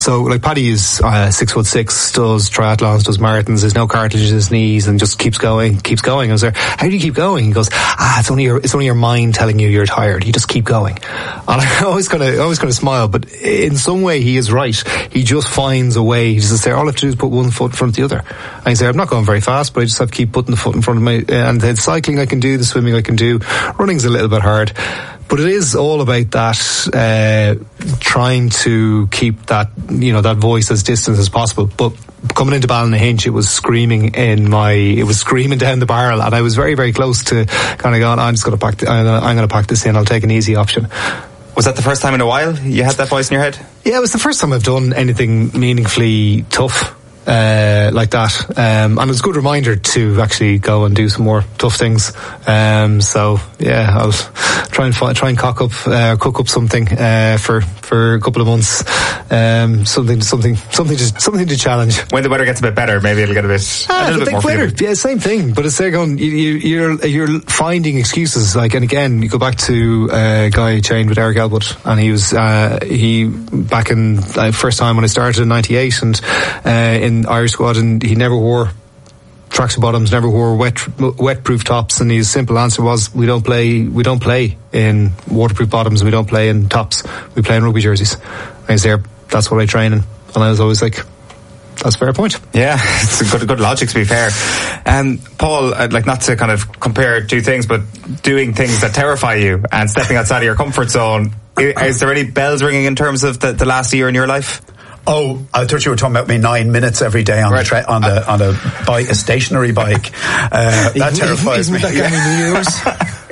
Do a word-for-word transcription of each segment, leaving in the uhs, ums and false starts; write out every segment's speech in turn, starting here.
So, like, Paddy is uh, six foot six, does triathlons, does marathons, there's no cartilage in his knees, and just keeps going, keeps going. I was there, how do you keep going? He goes, ah, it's only your, it's only your mind telling you you're tired. You just keep going. And I always kind of, always kind of smile, but in some way he is right. He just finds a way. He just say, all I have to do is put one foot in front of the other. And I say, I'm not going very fast, but I just have to keep putting the foot in front of me. And the cycling I can do, the swimming I can do, running's a little bit hard. But it is all about that, uh, trying to keep that, you know, that voice as distant as possible. But coming into Ballynahinch, it was screaming in my, it was screaming down the barrel, and I was very, very close to kind of going, I'm just going to pack, th- I'm going to pack this in. I'll take an easy option. Was that the first time in a while you had that voice in your head? Yeah, it was the first time I've done anything meaningfully tough. Uh, like that, um, and it was a good reminder to actually go and do some more tough things. Um, so yeah, I'll try and find, try and cock up, uh, cook up something uh, for for a couple of months. Um, something, something, something to something to challenge. When the weather gets a bit better, maybe it'll get a bit ah, a little bit more. Weather, yeah, same thing. But it's there going. You, you, you're you're finding excuses. Like, and again, you go back to a guy who trained with Eric Elwood, and he was uh, he back in uh, first time when I started in ninety-eight, and uh, in Irish squad, and he never wore tracksuit bottoms, never wore wet wet-proof tops, and his simple answer was, we don't play we don't play in waterproof bottoms, and we don't play in tops, we play in rugby jerseys. And he's there, that's what I train in. And I was always like, that's a fair point. Yeah, it's a good, good logic, to be fair. Um, Paul, I'd like not to kind of compare two things, but doing things that terrify you and stepping outside of your comfort zone, is there any bells ringing in terms of the, the last year in your life? Oh, I thought you were talking about me nine minutes every day on right. the tra- on the on a bike, a stationary bike. Uh, that terrifies Isn't me. That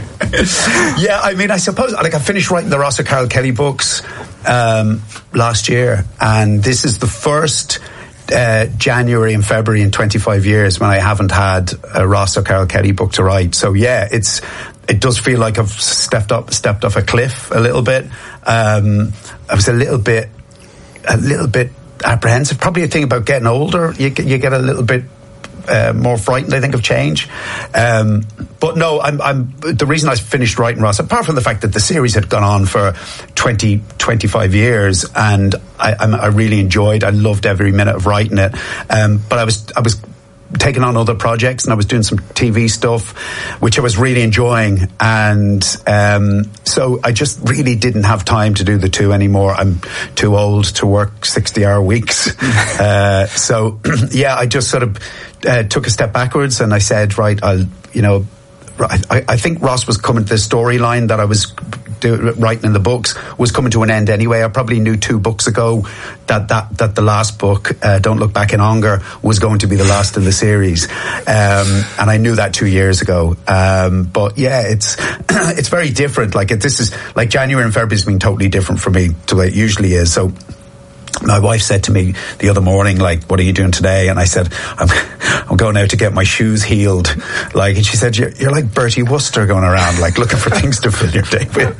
yeah. yeah, I mean, I suppose like I finished writing the Ross O'Carroll Kelly books um, last year, and this is the first uh, January and February in twenty-five years when I haven't had a Ross O'Carroll Kelly book to write. So yeah, it's it does feel like I've stepped up, stepped off a cliff a little bit. Um, I was a little bit. a little bit apprehensive. Probably a thing about getting older. You get, you get a little bit uh, more frightened, I think, of change. Um, but no, I'm, I'm, the reason I finished writing Ross, apart from the fact that the series had gone on for twenty, twenty-five years, and I, I'm, I really enjoyed, I loved every minute of writing it. Um, but I was, I was taking on other projects, and I was doing some T V stuff, which I was really enjoying. And um, so I just really didn't have time to do the two anymore. I'm too old to work sixty hour weeks. uh, so yeah, I just sort of uh, took a step backwards, and I said, right, I'll, you know, I, I think Ross was coming to the storyline that I was do, writing in the books was coming to an end anyway. I probably knew two books ago that that, that the last book, uh, Don't Look Back in Anger, was going to be the last in the series. Um, and I knew that two years ago. Um, but yeah, it's, it's very different. Like it, this is like January and February has been totally different for me to what it usually is. So my wife said to me the other morning, like, what are you doing today? And I said, I'm, I'm going out to get my shoes healed. Like, and she said, you're, you're like Bertie Wooster going around, like looking for things to fill your day with.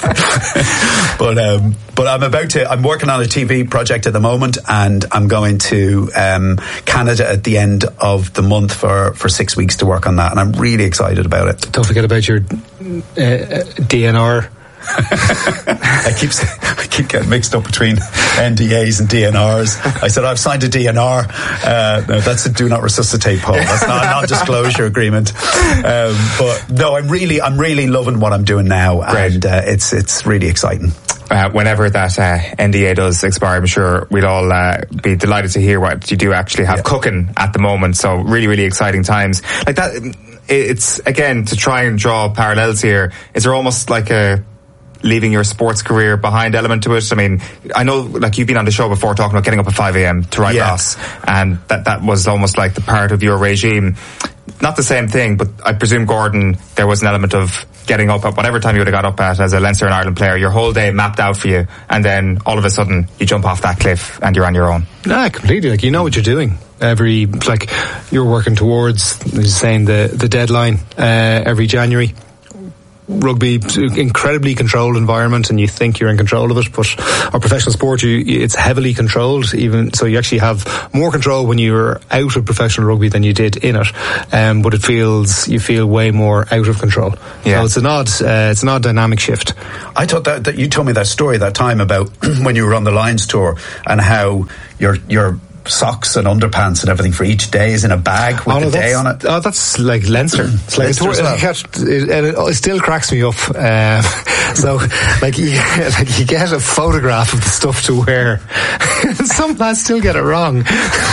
but, um, but I'm about to, I'm working on a T V project at the moment, and I'm going to, um, Canada at the end of the month for, for six weeks to work on that. And I'm really excited about it. Don't forget about your uh, D N R. I keep I keep getting mixed up between N D As and D N Rs. I said I've signed a D N R. Uh, no, that's a do not resuscitate, Paul. That's not a non-disclosure agreement. Um, but no, I'm really I'm really loving what I'm doing now, Great. and uh, it's it's really exciting. Uh, whenever that uh, N D A does expire, I'm sure we'd all uh, be delighted to hear what you do actually have yeah. cooking at the moment. So really, really exciting times. Like that, it's again to try and draw parallels here. Is there almost like a leaving your sports career behind element to it? I mean, I know, like, you've been on the show before talking about getting up at five a.m. to write yeah. Ross, and that that was almost like the part of your regime. Not the same thing, but I presume, Gordon, there was an element of getting up at whatever time you would have got up at as a Leinster and Ireland player, your whole day mapped out for you, and then all of a sudden you jump off that cliff and you're on your own. Nah, completely. Like, you know what you're doing. Every, like, you're working towards, saying the, the deadline uh, every January. rugby, incredibly controlled environment, and you think you're in control of it, but our professional sport, you, it's heavily controlled, even so you actually have more control when you're out of professional rugby than you did in it, um, but it feels, you feel way more out of control. Yeah. So it's an odd, uh, it's an odd dynamic shift. I thought that, that you told me that story that time about when you were on the Lions tour and how your your socks and underpants and everything for each day is in a bag with oh, no, the day on it. Oh, that's like Leinster. It's like Leinster a tour, well. it, it, it still cracks me up. Um, so, like you, like you get a photograph of the stuff to wear. Some lads still get it wrong.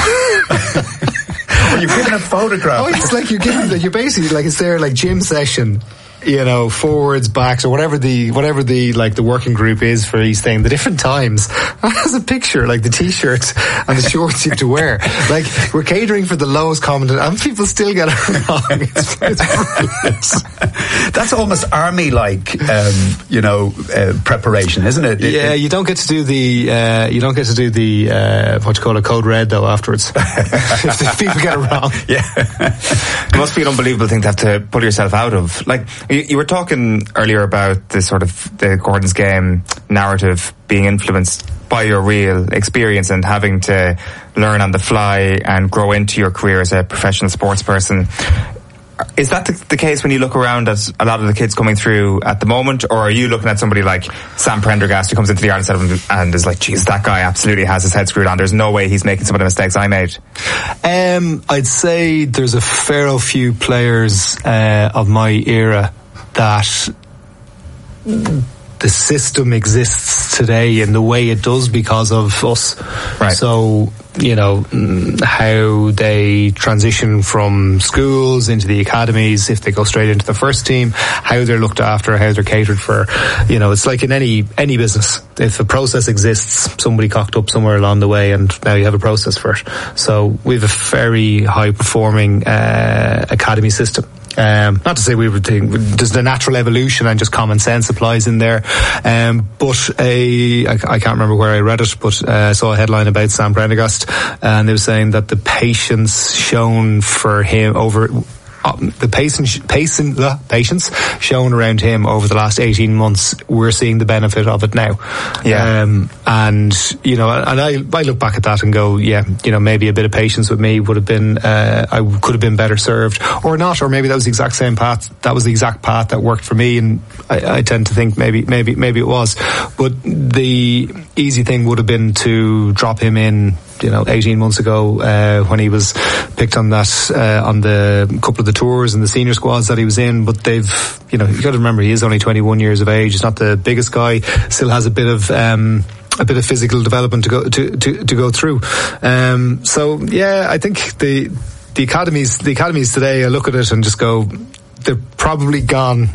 Well, you're given a photograph. Oh, it's like you're given. You're basically like it's their like gym session. You know, forwards, backs, or whatever the whatever the like the working group is for each thing. The different times has a picture, like the t-shirts and the shorts you have to wear. Like we're catering for the lowest common, and people still get it wrong. It's, it's brilliant. That's almost army-like, um, you know, uh, preparation, isn't it? Yeah, you don't get to do the uh, you don't get to do the uh, what you call a code red though afterwards. If people get it wrong, yeah, it must be an unbelievable thing to have to pull yourself out of. Like. You, you were talking earlier about the sort of the Gordon's Game narrative being influenced by your real experience and having to learn on the fly and grow into your career as a professional sports person. Is that the, the case when you look around at a lot of the kids coming through at the moment, or are you looking at somebody like Sam Prendergast who comes into the Ireland setup and is like, geez, that guy absolutely has his head screwed on. There's no way he's making some of the mistakes I made. Um, I'd say there's a fair few players uh, of my era that the system exists today in the way it does because of us. Right. So, you know, how they transition from schools into the academies, if they go straight into the first team, how they're looked after, how they're catered for. You know, it's like in any any business. If a process exists, somebody cocked up somewhere along the way and now you have a process for it. So we have a very high performing uh, academy system. Um, not to say we would think there's the natural evolution and just common sense applies in there, um, but a, I, I can't remember where I read it, but uh, I saw a headline about Sam Prendergast, and they were saying that the patience shown for him over uh, the patience, patience, the patience shown around him over the last eighteen months, we're seeing the benefit of it now. Yeah. Um, and you know, and I, I look back at that and go, yeah, you know, maybe a bit of patience with me would have been, uh, I could have been better served, or not, or maybe that was the exact same path. That was the exact path that worked for me, and I, I tend to think maybe, maybe, maybe it was. But the easy thing would have been to drop him in, you know, eighteen months ago, uh, when he was picked on that, uh, on the couple of the tours and the senior squads that he was in. But they've, you know, you got to remember he is only twenty-one years of age. He's not the biggest guy. Still has a bit of, um, a bit of physical development to go to to, to go through. Um, so yeah, I think the the academies the academies today, I look at it and just go, they're probably gone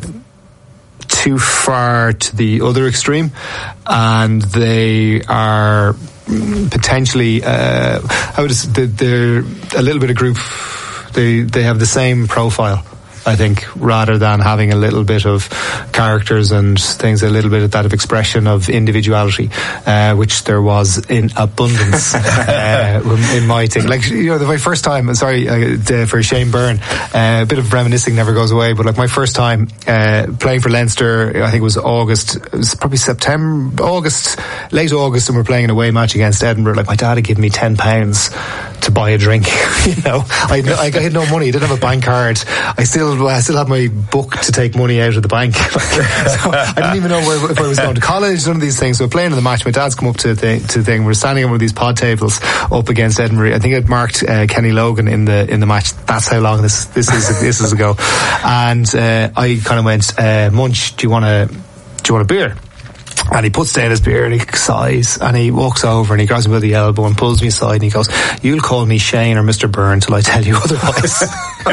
too far to the other extreme, and they are potentially uh, how does they're a little bit of group. They they have the same profile, I think, rather than having a little bit of characters and things, a little bit of that of expression of individuality, uh, which there was in abundance uh, in my thing. Like, you know, the my first time, sorry, uh, for Shane Byrne, uh, a bit of reminiscing never goes away, but like my first time uh, playing for Leinster, I think it was August, it was probably September, August, late August, and we're playing an away match against Edinburgh. Like, my dad had given me ten pounds to buy a drink. You know, I, I, I had no money, I didn't have a bank card. I still I still had my book to take money out of the bank. So I didn't even know where, if I was going to college, none of these things. So we're playing in the match. My dad's come up to the, to the thing. We're standing on one of these pod tables up against Edinburgh. I think I'd marked uh, Kenny Logan in the in the match. That's how long this this is this is ago. And uh, I kind of went, uh, Munch, do you want a do you want a beer? And he puts down his beer and he sighs and he walks over and he grabs me by the elbow and pulls me aside and he goes, "You'll call me Shane or Mister Byrne till I tell you otherwise."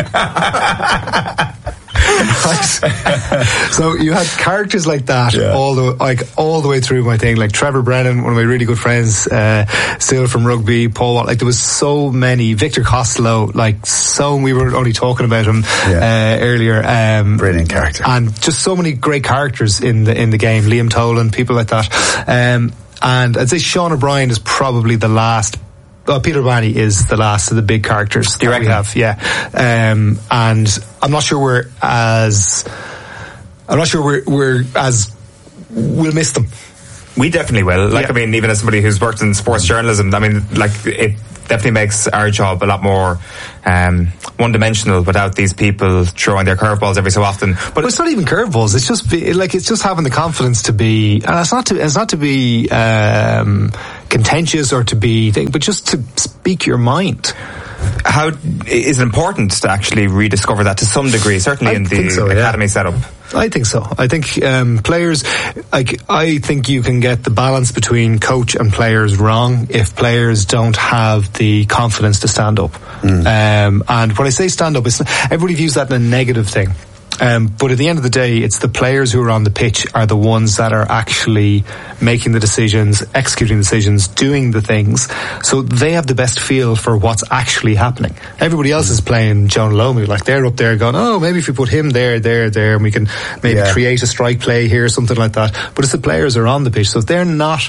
So you had characters like that, yeah, all the like all the way through my thing. Like Trevor Brennan, one of my really good friends, uh, still from rugby. Paul Watt, like there was so many. Victor Costello, like so. We were only talking about him yeah. uh, earlier. Um, Brilliant character, and just so many great characters in the in the game. Liam Tolan, people like that. Um, and I'd say Sean O'Brien is probably the last. Well, Peter O'Mahony is the last of the big characters that we have, yeah. Um, and I'm not sure we're as I'm not sure we're, we're as we'll miss them. We definitely will. Like, yeah. I mean, even as somebody who's worked in sports journalism, I mean, like, it definitely makes our job a lot more um, one-dimensional without these people throwing their curveballs every so often. But well, it's not even curveballs. It's just be, like it's just having the confidence to be, and it's not to it's not to be um, contentious or to be, but just to speak your mind. How is it important to actually rediscover that to some degree? Certainly I in the so, academy yeah. setup. I think so. I think um, players, like I think you can get the balance between coach and players wrong if players don't have the confidence to stand up. Mm. Um, and when I say stand up, it's, everybody views that in a negative thing. Um, but at the end of the day, it's the players who are on the pitch are the ones that are actually making the decisions, executing decisions, doing the things. So they have the best feel for what's actually happening. Everybody else is playing Jonah Lomu. Like they're up there going, oh, maybe if we put him there, there, there, and we can maybe yeah. create a strike play here, something like that. But it's the players who are on the pitch. So if they're not,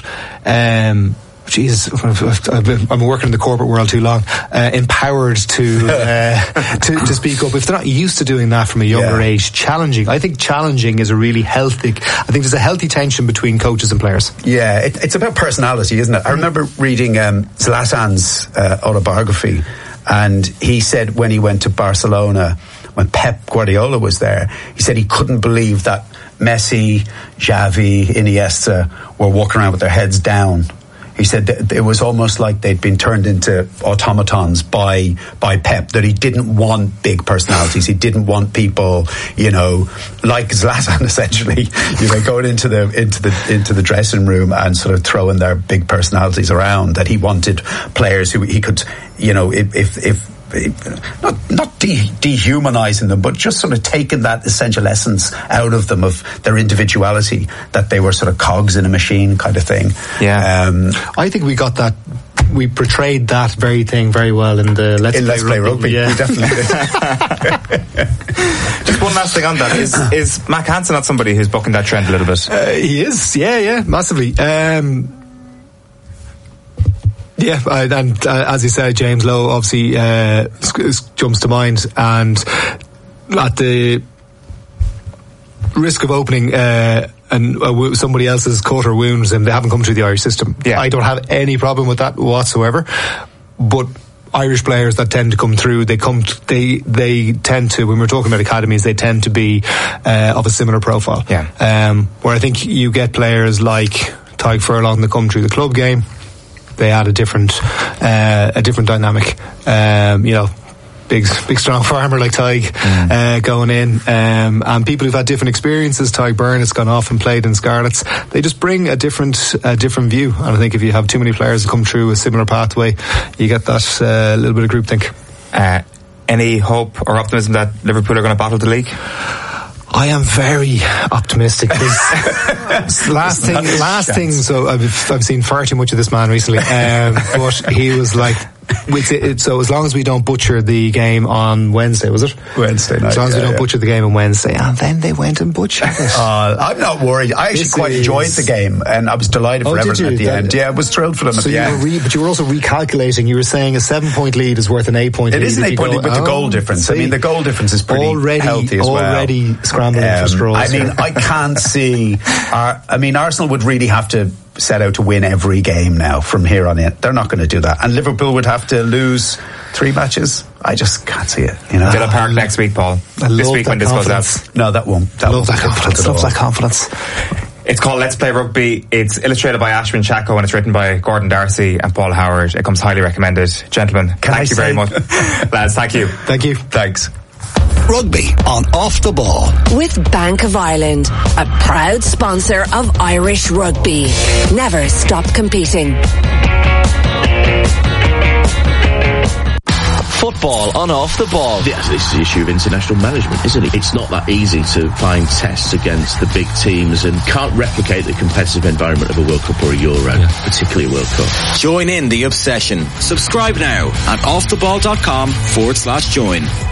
um, Jesus, I've been, I've been working in the corporate world too long. Uh, empowered to, uh, to to speak up. If they're not used to doing that from a younger yeah. age, challenging. I think challenging is a really healthy. I think there's a healthy tension between coaches and players. Yeah, it, it's about personality, isn't it? I remember reading um, Zlatan's uh, autobiography, and he said when he went to Barcelona, when Pep Guardiola was there, he said he couldn't believe that Messi, Xavi, Iniesta were walking around with their heads down. He said that it was almost like they'd been turned into automatons by by Pep, that he didn't want big personalities. He didn't want people, you know, like Zlatan essentially, you know, going into the into the into the dressing room and sort of throwing their big personalities around. That he wanted players who he could, you know, if if, if not not de- dehumanizing them, but just sort of taking that essential essence out of them, of their individuality, that they were sort of cogs in a machine kind of thing. Yeah, um, I think we got that. We portrayed that very thing very well in the Let's, in Play, Let's Play Rugby. Yeah. We definitely did. Just one last thing on that. Is, is Mac Hansen not somebody who's bucking that trend a little bit? Uh, he is, yeah, yeah, massively. Um, Yeah, and uh, as you said, James Lowe obviously uh, jumps to mind, and at the risk of opening uh, and uh, somebody else's cut or wounds, and they haven't come through the Irish system. Yeah. I don't have any problem with that whatsoever. But Irish players that tend to come through, they come, t- they they tend to. When we're talking about academies, they tend to be uh, of a similar profile. Yeah. Um, where I think you get players like Tadhg Furlong that come through the club game. They add a different, uh, a different dynamic. Um, you know, big, big strong farmer like Tadhg mm. uh, going in, um, and people who've had different experiences. Tadhg Byrne has gone off and played in Scarlets. They just bring a different, a different view. And I think if you have too many players that come through a similar pathway, you get that uh, little bit of groupthink. Uh, any hope or optimism that Liverpool are going to battle the league? I am very optimistic. last thing, last thing. So I've I've seen far too much of this man recently, um, but he was like, with it, so as long as we don't butcher the game on Wednesday, was it Wednesday night? As long as yeah, we don't yeah. butcher the game on Wednesday, and then they went and butchered it. Uh, I'm not worried. I actually this quite is... enjoyed the game, and I was delighted for oh, Everton at the that, end. Yeah, I was thrilled for them so at the you end. Were re, but you were also recalculating. You were saying a seven-point lead is worth an eight-point lead. It is an eight-point lead with the goal oh, difference. See, I mean, the goal difference is pretty already, healthy as well. Already scrambling um, for straws. I mean, I can't see. Our, I mean, Arsenal would really have to set out to win every game now from here on in. They're not going to do that, and Liverpool would have to lose three matches. I just can't see it. You know, Villa Park next week, Paul. I this week when this confidence. goes out. No, that won't. That love won't that confidence. Love that confidence. It's called Let's Play Rugby. It's illustrated by Ashwin Chacko and it's written by Gordon Darcy and Paul Howard. It comes highly recommended. Gentlemen, Can thank I you say- very much. Lads, thank you. Thank you. Thanks. Rugby on Off the Ball. With Bank of Ireland, a proud sponsor of Irish rugby. Never stop competing. Football on Off the Ball. Yes, it's the issue of international management, isn't it? It's not that easy to find tests against the big teams and can't replicate the competitive environment of a World Cup or a Euro, yeah. particularly a World Cup. Join in the obsession. Subscribe now at offtheball.com forward slash join.